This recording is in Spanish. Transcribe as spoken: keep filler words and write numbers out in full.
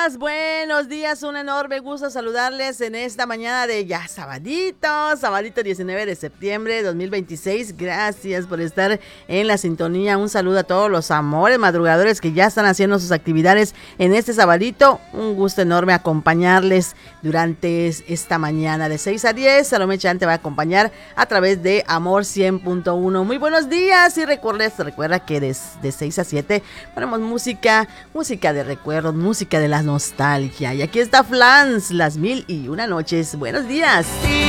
Buenos días, un enorme gusto saludarles en esta mañana de ya sabadito, sabadito diecinueve de septiembre de dos mil veintiséis. Gracias por estar en la sintonía. Un saludo a todos los amores madrugadores que ya están haciendo sus actividades en este sabadito. Un gusto enorme acompañarles durante esta mañana de seis a diez. Salomé Chan te va a acompañar a través de Amor cien punto uno. Muy buenos días y recuerda, recuerda que de, de seis a siete ponemos música, música de recuerdos, música de las nostalgia. Y aquí está Flans, las mil y una noches. Buenos días.